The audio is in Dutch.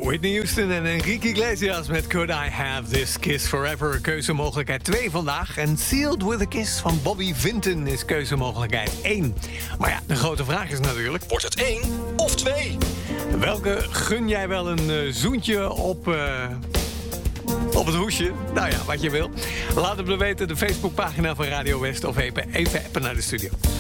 Whitney Houston en Enrique Iglesias met Could I Have This Kiss Forever. Keuzemogelijkheid 2 vandaag. En Sealed With A Kiss van Bobby Vinton is keuzemogelijkheid 1. Maar ja, de grote vraag is natuurlijk... Wordt het 1 of 2? Welke gun jij wel een zoentje op het hoesje? Nou ja, wat je wil. Laat het me weten, de Facebookpagina van Radio West of even appen naar de studio.